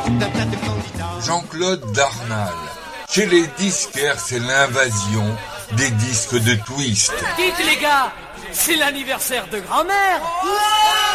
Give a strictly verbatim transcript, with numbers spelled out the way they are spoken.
Jean-Claude Darnal. Chez les disquaires, c'est l'invasion des disques de twist. Dites les gars, c'est l'anniversaire de grand-mère.